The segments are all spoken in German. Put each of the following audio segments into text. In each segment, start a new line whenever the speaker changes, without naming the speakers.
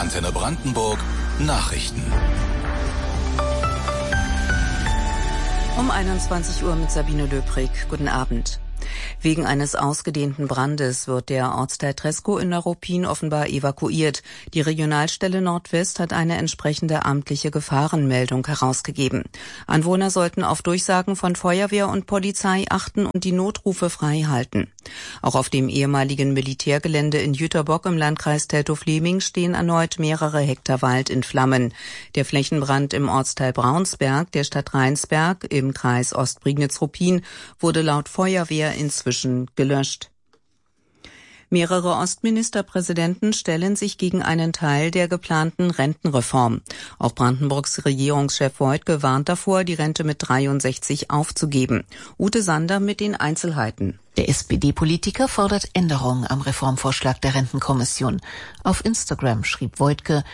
Antenne Brandenburg Nachrichten.
Um 21 Uhr mit Sabine Löbrig. Guten Abend. Wegen eines ausgedehnten Brandes wird der Ortsteil Treskow in Neuruppin offenbar evakuiert. Die Regionalstelle Nordwest hat eine entsprechende amtliche Gefahrenmeldung herausgegeben. Anwohner sollten auf Durchsagen von Feuerwehr und Polizei achten und die Notrufe frei halten. Auch auf dem ehemaligen Militärgelände in Jüterbock im Landkreis Teltow-Fleming stehen erneut mehrere Hektar Wald in Flammen. Der Flächenbrand im Ortsteil Braunsberg der Stadt Rheinsberg im Kreis Ostprignitz-Ruppin wurde laut Feuerwehr inzwischen gelöscht. Mehrere Ostministerpräsidenten stellen sich gegen einen Teil der geplanten Rentenreform. Auch Brandenburgs Regierungschef Woidke warnt davor, die Rente mit 63 aufzugeben. Ute Sander mit den Einzelheiten.
Der SPD-Politiker fordert Änderungen am Reformvorschlag der Rentenkommission. Auf Instagram schrieb Woidke,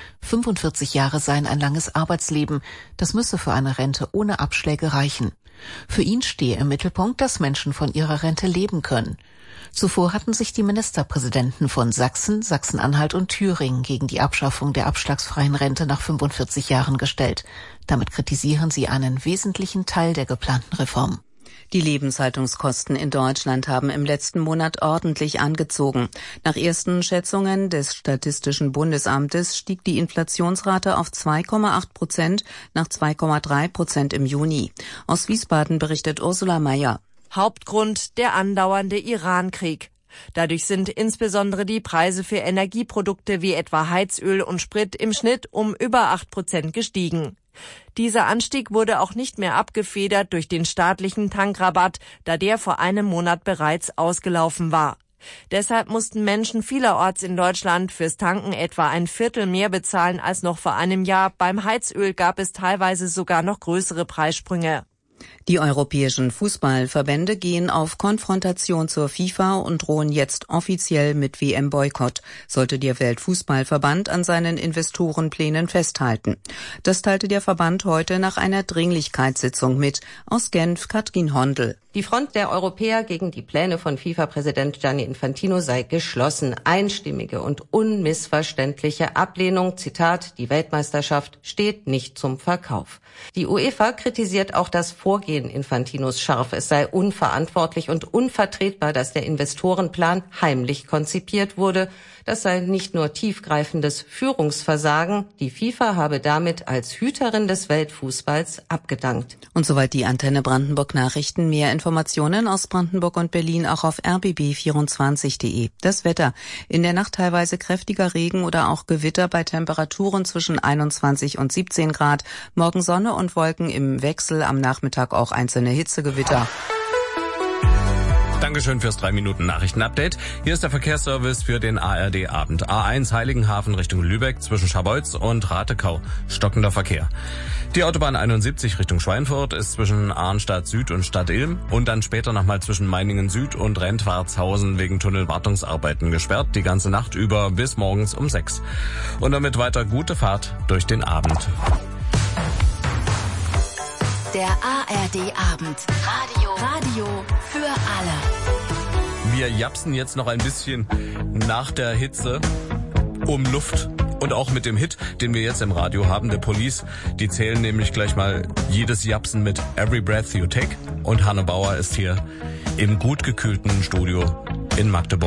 45 Jahre seien ein langes Arbeitsleben. Das müsse für eine Rente ohne Abschläge reichen. Für ihn stehe im Mittelpunkt, dass Menschen von ihrer Rente leben können. Zuvor hatten sich die Ministerpräsidenten von Sachsen, Sachsen-Anhalt und Thüringen gegen die Abschaffung der abschlagsfreien Rente nach 45 Jahren gestellt. Damit kritisieren sie einen wesentlichen Teil der geplanten Reform.
Die Lebenshaltungskosten in Deutschland haben im letzten Monat ordentlich angezogen. Nach ersten Schätzungen des Statistischen Bundesamtes stieg die Inflationsrate auf 2,8% nach 2,3% im Juni. Aus Wiesbaden berichtet Ursula Mayer.
Hauptgrund der andauernde Iran-Krieg. Dadurch sind insbesondere die Preise für Energieprodukte wie etwa Heizöl und Sprit im Schnitt um über 8% gestiegen. Dieser Anstieg wurde auch nicht mehr abgefedert durch den staatlichen Tankrabatt, da der vor einem Monat bereits ausgelaufen war. Deshalb mussten Menschen vielerorts in Deutschland fürs Tanken etwa ein Viertel mehr bezahlen als noch vor einem Jahr. Beim Heizöl gab es teilweise sogar noch größere Preissprünge.
Die europäischen Fußballverbände gehen auf Konfrontation zur FIFA und drohen jetzt offiziell mit WM-Boykott, sollte der Weltfußballverband an seinen Investorenplänen festhalten. Das teilte der Verband heute nach einer Dringlichkeitssitzung mit. Aus Genf Katrin Hondel.
Die Front der Europäer gegen die Pläne von FIFA-Präsident Gianni Infantino sei geschlossen. Einstimmige und unmissverständliche Ablehnung, Zitat, die Weltmeisterschaft steht nicht zum Verkauf. Die UEFA kritisiert auch das Vorgehen Infantinos scharf. Es sei unverantwortlich und unvertretbar, dass der Investorenplan heimlich konzipiert wurde. Das sei nicht nur tiefgreifendes Führungsversagen. Die FIFA habe damit als Hüterin des Weltfußballs abgedankt.
Und soweit die Antenne Brandenburg Nachrichten. Mehr Informationen aus Brandenburg und Berlin auch auf rbb24.de. Das Wetter. In der Nacht teilweise kräftiger Regen oder auch Gewitter bei Temperaturen zwischen 21 und 17 Grad. Morgen Sonne und Wolken im Wechsel. Am Nachmittag auch einzelne Hitzegewitter.
Dankeschön fürs 3-Minuten-Nachrichten-Update. Hier ist der Verkehrsservice für den ARD-Abend. A1 Heiligenhafen Richtung Lübeck zwischen Scharbeutz und Ratekau. Stockender Verkehr. Die Autobahn 71 Richtung Schweinfurt ist zwischen Arnstadt Süd und Stadt Ilm und dann später nochmal zwischen Meiningen Süd und Rentwartshausen wegen Tunnelwartungsarbeiten gesperrt. Die ganze Nacht über bis morgens um 6. Und damit weiter gute Fahrt durch den Abend.
Der ARD-Abend. Radio für alle.
Wir japsen jetzt noch ein bisschen nach der Hitze um Luft. Und auch mit dem Hit, den wir jetzt im Radio haben, The Police. Die zählen nämlich gleich mal jedes Japsen mit Every Breath You Take. Und Hanne Bauer ist hier im gut gekühlten Studio in Magdeburg.